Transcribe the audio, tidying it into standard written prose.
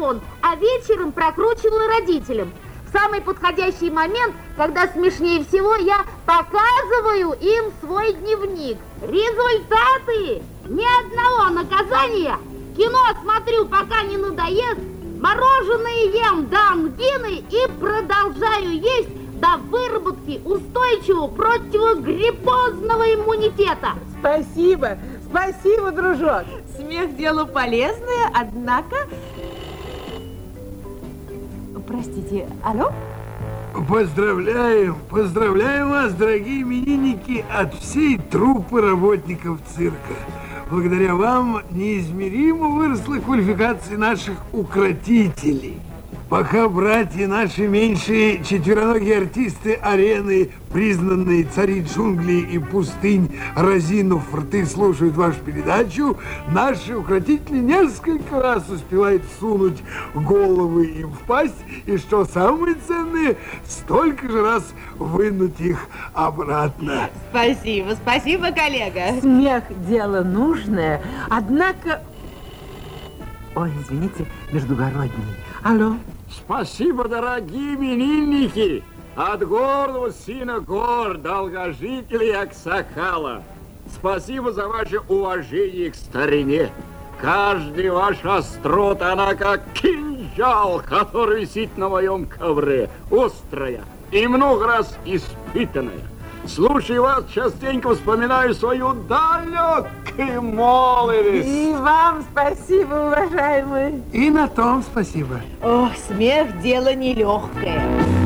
телефон, а вечером прокручиваю родителям. В самый подходящий момент, когда смешнее всего, я показываю им свой дневник. Результаты! Ни одного наказания. Кино смотрю, пока не надоест. Мороженое ем до ангины и продолжаю есть до выработки устойчивого противогриппозного иммунитета. Спасибо, спасибо, дружок. Смех дело полезное, однако... Простите, алло? Поздравляем вас, дорогие именинники, от всей труппы работников цирка. Благодаря вам неизмеримо выросла квалификация наших укротителей. Пока братья наши меньшие четвероногие артисты арены, признанные цари джунглей и пустынь, разинув рты, слушают вашу передачу, наши укротители несколько раз успевают всунуть головы им в пасть, и, что самое ценное, столько же раз вынуть их обратно. Спасибо, спасибо, коллега. Смех – дело нужное, однако... Ой, извините, междугородний. Алло? Спасибо, дорогие именинники, от гордого сына гор, долгожителей Аксакала. Спасибо за ваше уважение к старине. Каждая ваша острота, она как кинжал, который висит на моем ковре, острая и много раз испытанная. Слушая вас, частенько вспоминаю свою далекую молодость. И вам спасибо, уважаемый. И на том спасибо. Ох, смех – дело нелегкое.